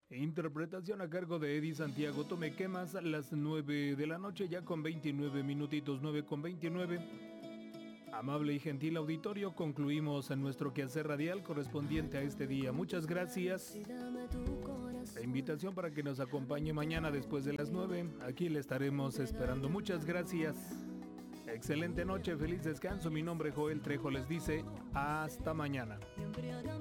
Interpretación a cargo de Eddie Santiago. Tú me quemas a las 9 de la noche, ya con 29 minutitos, 9 con 29. Amable y gentil auditorio, concluimos en nuestro quehacer radial correspondiente a este día. Muchas gracias. La invitación para que nos acompañe mañana después de las 9. Aquí le estaremos esperando. Muchas gracias. Excelente noche, feliz descanso. Mi nombre es Joel Trejo. Les dice hasta mañana.